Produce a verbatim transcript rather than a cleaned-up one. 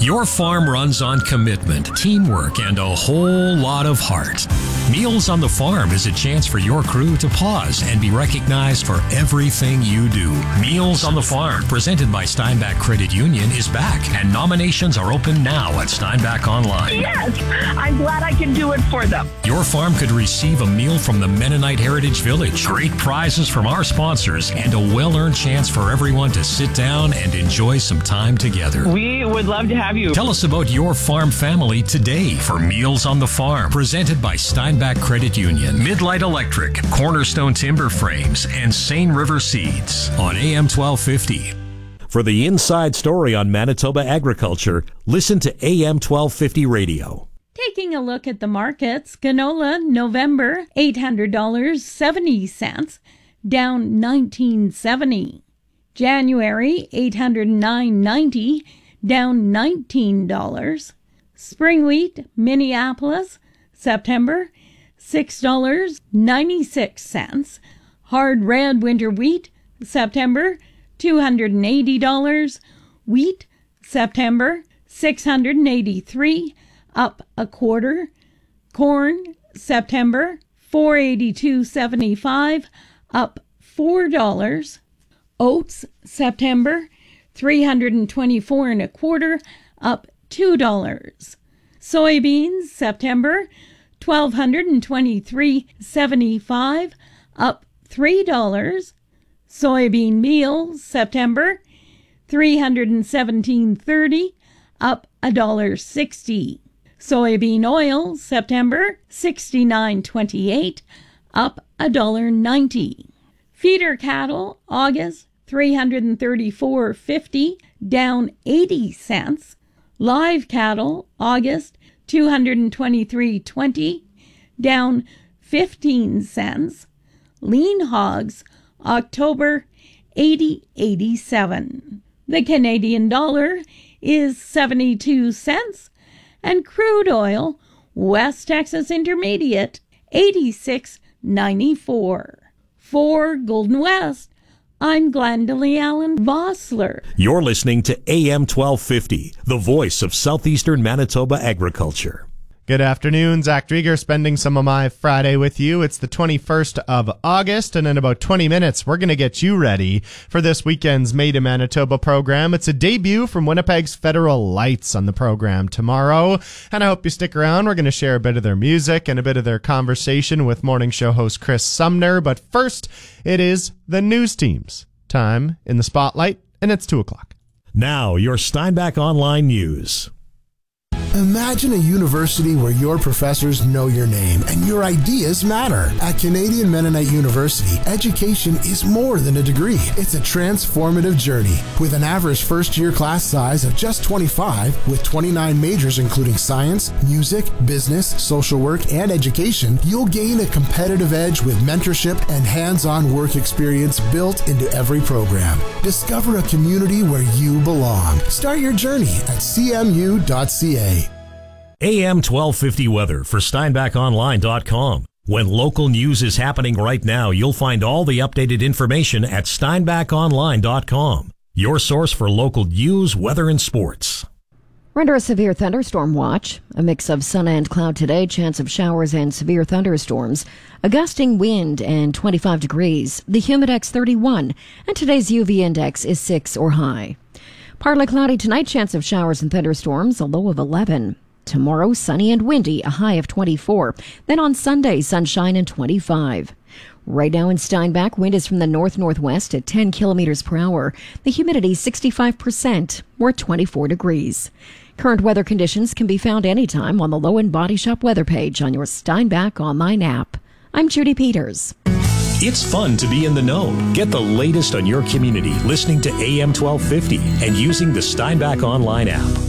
Your farm runs on commitment, teamwork, and a whole lot of heart. Meals on the Farm is a chance for your crew to pause and be recognized for everything you do. Meals on the Farm, presented by Steinbach Credit Union, is back, and nominations are open now at Steinbach Online. Yes, I'm glad I can do it for them. Your farm could receive a meal from the Mennonite Heritage Village, great prizes from our sponsors, and a well-earned chance for everyone to sit down and enjoy some time together. We would love to have you. Tell us about your farm family today for Meals on the Farm, presented by Steinbach Credit Union, Midlight Electric, Cornerstone Timber Frames, and Seine River Seeds on A M twelve fifty. For the inside story on Manitoba agriculture, listen to A M twelve fifty radio. Taking a look at the markets, canola November eight hundred dollars and seventy cents, down nineteen seventy. January eight hundred nine ninety, down nineteen dollars. Spring wheat Minneapolis September six dollars and ninety-six cents. Hard red winter wheat September two hundred eighty dollars. Wheat September six hundred eighty-three dollars, up a quarter. Corn September four eighty-two seventy-five, up four dollars. Oats September three hundred twenty-four and a quarter, up two dollars. Soybeans September twelve twenty-three seventy-five, up three dollars. Soybean meal September three hundred seventeen thirty, up a dollar sixty. Soybean oil September sixty-nine twenty-eight, up a dollar ninety. Feeder cattle August three hundred thirty-four fifty, down eighty cents. Live cattle August two hundred twenty-three twenty, down fifteen cents. Lean hogs October eighty eighty-seven. The Canadian dollar is seventy-two cents, and crude oil West Texas Intermediate eighty-six ninety-four. For Golden West, I'm Glendalee Allen Vossler. You're listening to A M twelve fifty, the voice of southeastern Manitoba agriculture. Good afternoon, Zach Drieger spending some of my Friday with you. It's the twenty-first of August, and in about twenty minutes, we're going to get you ready for this weekend's Made in Manitoba program. It's a debut from Winnipeg's Federal Lights on the program tomorrow, and I hope you stick around. We're going to share a bit of their music and a bit of their conversation with morning show host Chris Sumner, but first, it is the news team's time in the spotlight, and it's two o'clock. Now, your Steinbach Online News. Imagine a university where your professors know your name and your ideas matter. At Canadian Mennonite University, education is more than a degree. It's a transformative journey. With an average first-year class size of just twenty-five, with twenty-nine majors including science, music, business, social work, and education, you'll gain a competitive edge with mentorship and hands-on work experience built into every program. Discover a community where you belong. Start your journey at c m u dot c a. A M twelve fifty weather for Steinbach Online dot com. When local news is happening right now, you'll find all the updated information at Steinbach Online dot com. Your source for local news, weather, and sports. We're under a severe thunderstorm watch. A mix of sun and cloud today, chance of showers and severe thunderstorms. A gusting wind and twenty-five degrees. The Humidex thirty-one. And today's U V index is six or high. Partly cloudy tonight, chance of showers and thunderstorms, a low of eleven. Tomorrow, sunny and windy, a high of twenty-four. Then on Sunday, sunshine and twenty-five. Right now in Steinbach, wind is from the north-northwest at ten kilometers per hour. The humidity sixty-five percent. We're at twenty-four degrees. Current weather conditions can be found anytime on the Low and Body Shop weather page on your Steinbach online app. I'm Judy Peters. It's fun to be in the know. Get the latest on your community listening to A M twelve fifty and using the Steinbach Online app.